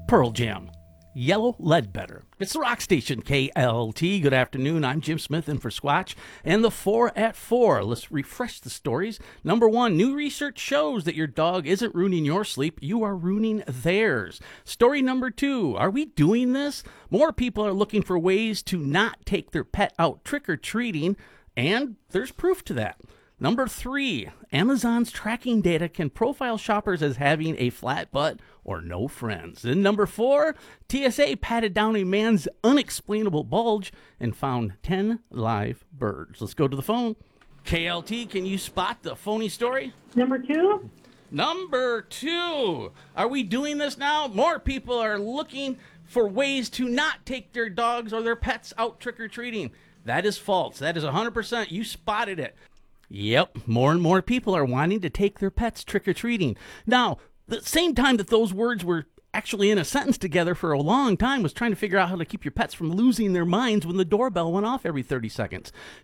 Pearl Jam. Yellow Ledbetter. It's the rock station, KLT. Good afternoon. I'm Jim Smith in for Squatch. And the 4 at 4. Let's refresh the stories. Number 1, new research shows that your dog isn't ruining your sleep. You are ruining theirs. Story number 2, are we doing this? More people are looking for ways to not take their pet out trick-or-treating, and there's proof to that. Number 3, Amazon's tracking data can profile shoppers as having a flat butt or no friends. And number 4, TSA patted down a man's unexplainable bulge and found 10 live birds. Let's go to the phone. KLT, can you spot the phony story? Number 2? Number 2, are we doing this now? More people are looking for ways to not take their dogs or their pets out trick-or-treating. That is false. That is 100%. You spotted it. Yep, more and more people are wanting to take their pets trick-or-treating. Now, the same time that those words were actually in a sentence together for a long time was trying to figure out how to keep your pets from losing their minds when the doorbell went off every 30 seconds.